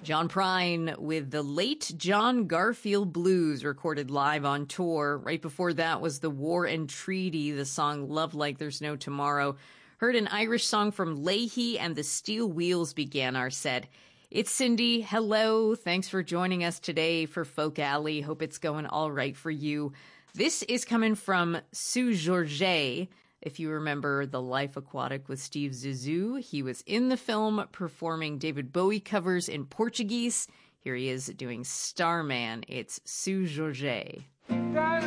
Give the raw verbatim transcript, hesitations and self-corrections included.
John Prine with the Late John Garfield Blues, recorded live on tour. Right before that was the War and Treaty, the song Love Like There's No Tomorrow. Heard an Irish song from Leahy and the Steel Wheels began our set. It's Cindy. Hello. Thanks for joining us today for Folk Alley. Hope it's going all right for you. This is coming from Sue Georget. If you remember The Life Aquatic with Steve Zissou, he was in the film performing David Bowie covers in Portuguese. Here he is doing Starman. It's Sue Georget.